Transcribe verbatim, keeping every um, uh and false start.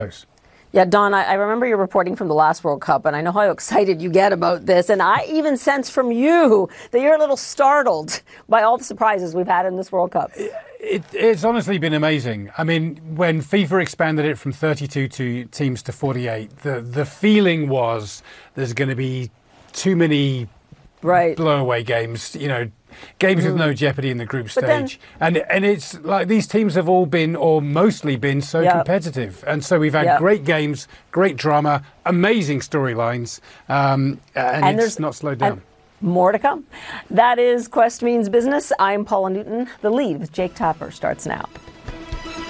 Yeah, Don, I, I remember your reporting from the last World Cup, and I know how excited you get about this. And I even sense from you that you're a little startled by all the surprises we've had in this World Cup. It, it's honestly been amazing. I mean, when FIFA expanded it from thirty-two to teams to forty-eight, the, the feeling was there's going to be too many right. blow-away games, you know, games mm. with no jeopardy in the group stage. Then, and and it's like these teams have all been, or mostly been, so yep. competitive. And so we've had yep. great games, great drama, amazing storylines, um, and, and it's not slowed down. More to come. That is Quest Means Business. I'm Paula Newton. The Lead with Jake Tapper starts now.